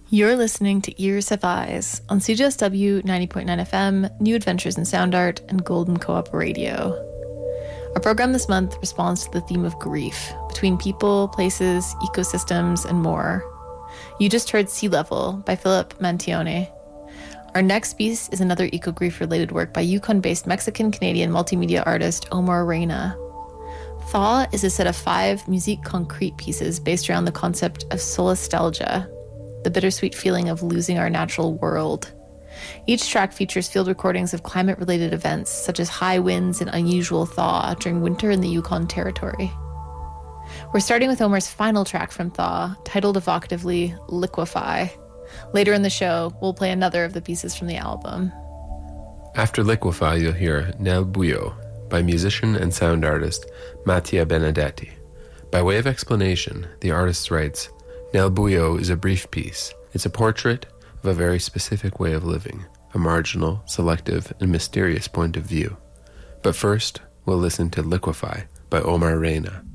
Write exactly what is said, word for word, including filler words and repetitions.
You're listening to Ears Have Eyes on C J S W ninety point nine F M, New Adventures in Sound Art, and Golden Co-op Radio. Our program this month responds to the theme of grief between people, places, ecosystems, and more. You just heard Sea Level by Philip Mantione. Our next piece is another eco-grief-related work by Yukon-based Mexican-Canadian multimedia artist Omar Reyna. Thaw is a set of five musique concrete pieces based around the concept of solastalgia, the bittersweet feeling of losing our natural world. Each track features field recordings of climate-related events, such as high winds and unusual thaw during winter in the Yukon Territory. We're starting with Omar's final track from Thaw, titled evocatively Liquefy. Later in the show, we'll play another of the pieces from the album. After Liquefy, you'll hear Nel Buio by musician and sound artist Mattia Benedetti. By way of explanation, the artist writes, Nel Buio is a brief piece. It's a portrait of a very specific way of living, a marginal, selective, and mysterious point of view. But first, we'll listen to Liquefy by Omar Reyna.